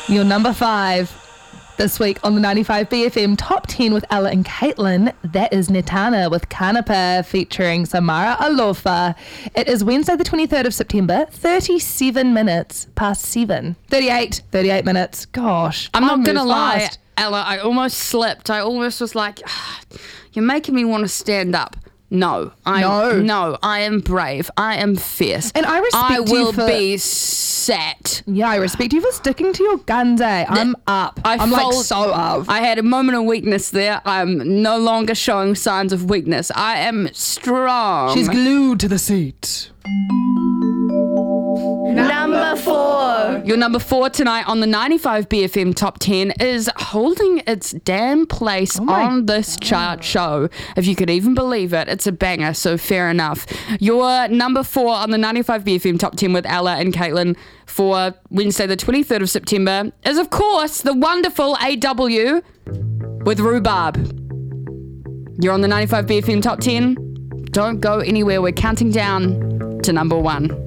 Your number 5 this week on the 95 BFM Top 10 with Ella and Caitlin. That is Netana with Kanapa featuring Samara Alofa. It is Wednesday the 23rd of September, 37 minutes past 7. 38 minutes. Gosh. I'm not going to lie, fast. Ella, I almost slipped. I almost was like, you're making me want to stand up. No, I am brave. I am fierce. And I respect you will for... be set. Yeah, I respect you for sticking to your guns, eh? I'm up. I'm like so up. I had a moment of weakness there. I'm no longer showing signs of weakness. I am strong. She's glued to the seat. Number 4. Your number 4 tonight on the 95 BFM Top 10 is holding its damn place on this chart show. If you could even believe it, it's a banger, so fair enough. Your number 4 on the 95 BFM Top 10 with Ella and Caitlin for Wednesday the 23rd of September is, of course, the wonderful AW with Rhubarb. You're on the 95 BFM Top 10. Don't go anywhere. We're counting down to number 1.